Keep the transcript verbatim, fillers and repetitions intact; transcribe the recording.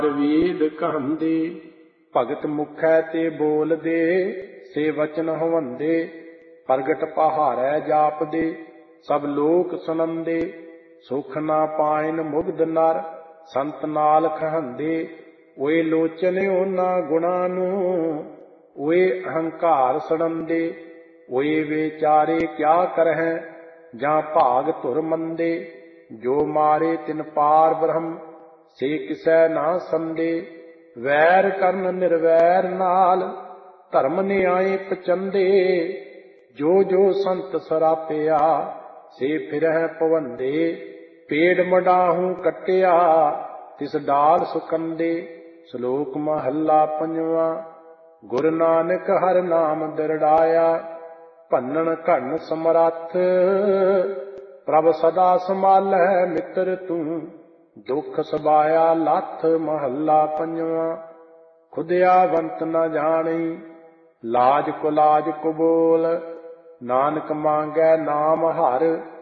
ਵੇਦ ਕਹੰਦੇ। ਭਗਤ ਮੁਖੈ ਤੇ ਬੋਲਦੇ, ਸੇ ਵਚਨ ਹਵੰਦੇ। ਪ੍ਰਗਟ ਪਹਾੜੈ ਜਾਪਦੇ, ਸਭ ਲੋਕ ਸੁਣੰਦੇ। ਸੁਖ ਨਾ ਪਾਇਨ ਮੁਗਧ ਨਰ, ਸੰਤ ਨਾਲ ਕਹੰਦੇ। ਓਏ ਲੋਚਨ ਉਹਨਾਂ ਗੁਣਾਂ ਨੂੰ, ਓਏ ਅਹੰਕਾਰ ਸੜੰਦੇ। ਓਏ ਵਿਚਾਰੇ ਕਿਆ ਕਰਹਿ, ਜਾਂ ਭਾਗ ਧੁਰ ਮੰਦੇ। ਜੋ ਮਾਰੇ ਤਿਨ ਪਾਰ ਬ੍ਰਹਮ, ਸੇ ਕਿਸੈ ਨਾ ਸੰਦੇ। ਵੈਰ ਕਰਨ ਨਿਰਵੈਰ ਨਾਲ, ਧਰਮ ਨਿਆਏ ਪਚੰਦੇ। ਜੋ ਜੋ ਸੰਤ ਸਰਾਪਿਆ, ਸੇ ਫਿਰਹਿ ਭਵੰਦੇ। ਪੇੜ ਮਡਾਹੂ ਕੱਟਿਆ, ਤਿਸ ਡਾਲ ਸੁਕੰਦੇ। ਸ਼ਲੋਕ ਮਹੱਲਾ ਪੰਜਵਾਂ। ਗੁਰੂ ਨਾਨਕ ਹਰਿ ਨਾਮ ਦਿਰੜਾਇਆ, ਭੰਨਣ ਘੜਨ ਸਮਰੱਥ। ਪ੍ਰਭ ਸਦਾ ਸੰਭਾਲੈ ਮਿੱਤਰ ਤੂੰ, ਦੁਖ ਸਬਾਇਆ ਲੱਥ। ਮਹੱਲਾ ਪੰਜਵਾਂ। ਖੁਦਿਆਵੰਤ ਨ ਜਾਣੀ, ਲਾਜ ਕੁਲਾਜ ਕੁ ਬੋਲ। ਨਾਨਕ ਮੰਗੈ ਨਾਮ ਹਰਿ,